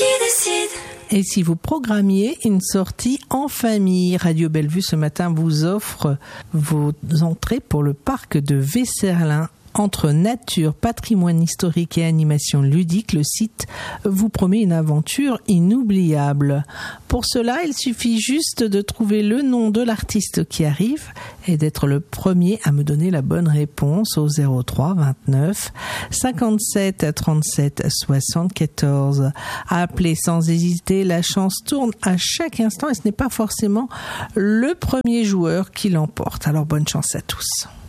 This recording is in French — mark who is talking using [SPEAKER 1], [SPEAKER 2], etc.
[SPEAKER 1] qui décide.
[SPEAKER 2] Et si vous programmiez une sortie en famille, Radio Bellevue ce matin vous offre vos entrées pour le parc de Vesserlin. Entre nature, patrimoine historique et animation ludique, le site vous promet une aventure inoubliable. Pour cela, il suffit juste de trouver le nom de l'artiste qui arrive et d'être le premier à me donner la bonne réponse au 03 29 57 37 74. Appelez sans hésiter, la chance tourne à chaque instant et ce n'est pas forcément le premier joueur qui l'emporte. Alors bonne chance à tous.